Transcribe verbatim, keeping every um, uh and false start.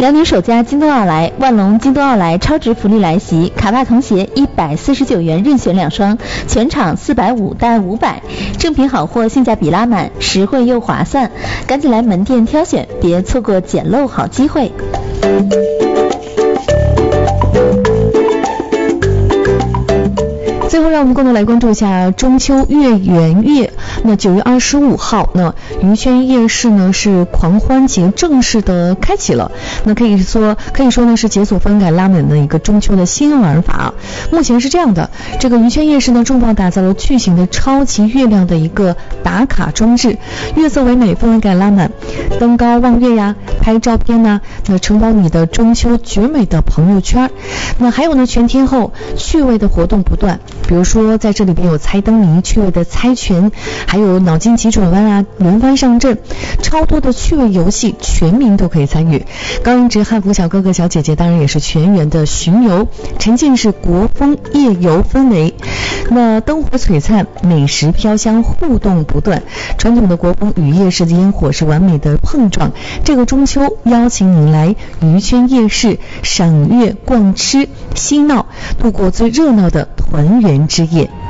辽宁首家京东奥莱，万隆京东奥莱超值福利来袭，卡帕童鞋一百四十九元任选两双，全场四百五带五百，正品好货，性价比拉满，实惠又划算，赶紧来门店挑选，别错过捡漏好机会。 最后让我们共同来关注一下中秋月圆月。那九月二十五号，那渔圈夜市呢是狂欢节正式的开启了。那可以说可以说呢是解锁翻改拉满的一个中秋的新玩法。目前是这样的，这个渔圈夜市呢重磅打造了巨型的超级月亮的一个打卡装置，月色唯美，氛围感拉满，登高望月呀，拍照片呐、啊，那承包你的中秋绝美的朋友圈。那还有呢，全天候趣味的活动不断。比如说在这里边有猜灯谜、趣味的猜拳，还有脑筋急转弯啊、轮番上阵，超多的趣味游戏，全民都可以参与。高颜值汉服小哥哥小姐姐当然也是全员的巡游，沉浸式国风夜游氛围。那灯火璀璨，美食飘香，互动不断，传统的国风与夜市的烟火是完美的碰撞。这个中秋邀请您来渔圈夜市赏月逛吃嬉闹，度过最热闹的团圆之夜。